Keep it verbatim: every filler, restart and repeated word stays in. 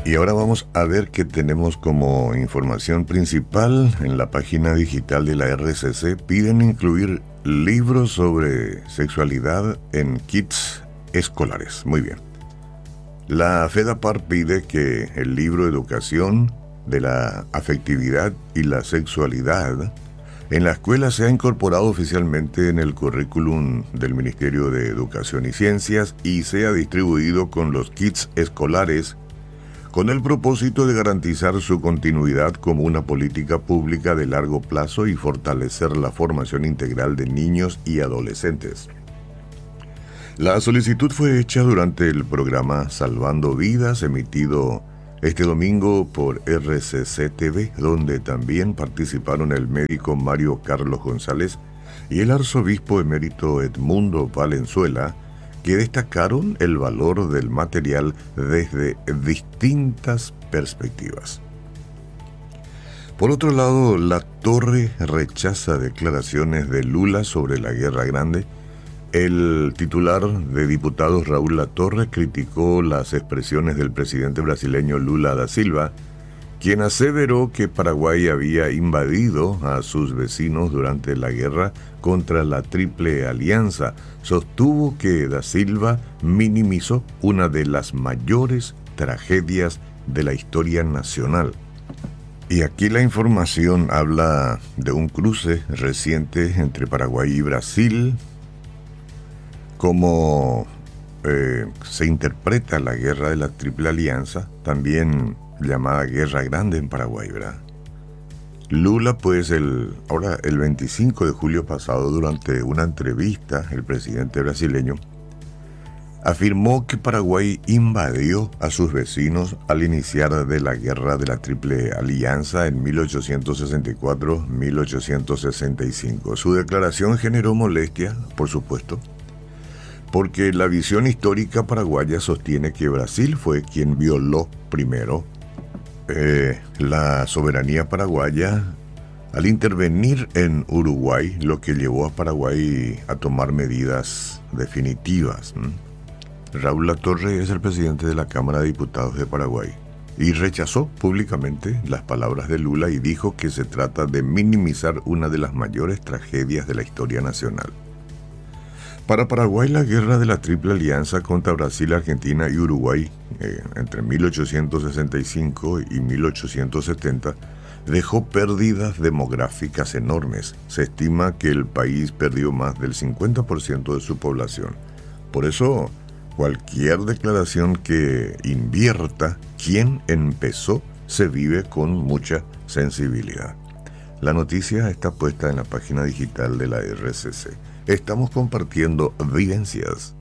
Y ahora vamos a ver qué tenemos como información principal en la página digital de la R C C. Piden incluir libros sobre sexualidad en kits escolares. Muy bien. La FEDAPAR pide que el libro Educación de la Afectividad y la Sexualidad en la escuela sea incorporado oficialmente en el currículum del Ministerio de Educación y Ciencias y sea distribuido con los kits escolares con el propósito de garantizar su continuidad como una política pública de largo plazo y fortalecer la formación integral de niños y adolescentes. La solicitud fue hecha durante el programa Salvando Vidas, emitido este domingo por R C C T V, donde también participaron el médico Mario Carlos González y el arzobispo emérito Edmundo Valenzuela, que destacaron el valor del material desde distintas perspectivas. Por otro lado, La Torre rechaza declaraciones de Lula sobre la Guerra Grande. El titular de diputados Raúl Latorre criticó las expresiones del presidente brasileño Lula da Silva, quien aseveró que Paraguay había invadido a sus vecinos durante la guerra contra la Triple Alianza. Sostuvo que da Silva minimizó una de las mayores tragedias de la historia nacional. Y aquí la información habla de un cruce reciente entre Paraguay y Brasil, cómo eh, se interpreta la guerra de la Triple Alianza, también llamada Guerra Grande en Paraguay, ¿verdad? Lula, pues, el, ahora el veinticinco de julio pasado, durante una entrevista, el presidente brasileño afirmó que Paraguay invadió a sus vecinos al iniciar de la guerra de la Triple Alianza en mil ochocientos sesenta y cuatro a mil ochocientos sesenta y cinco. Su declaración generó molestia, por supuesto, porque la visión histórica paraguaya sostiene que Brasil fue quien violó primero eh, la soberanía paraguaya al intervenir en Uruguay, lo que llevó a Paraguay a tomar medidas definitivas. ¿Mm? Raúl Latorre es el presidente de la Cámara de Diputados de Paraguay y rechazó públicamente las palabras de Lula y dijo que se trata de minimizar una de las mayores tragedias de la historia nacional. Para Paraguay, la guerra de la Triple Alianza contra Brasil, Argentina y Uruguay eh, entre mil ochocientos sesenta y cinco y mil ochocientos setenta dejó pérdidas demográficas enormes. Se estima que el país perdió más del cincuenta por ciento de su población. Por eso, cualquier declaración que invierta quién empezó se vive con mucha sensibilidad. La noticia está puesta en la página digital de la R C C. Estamos compartiendo vivencias.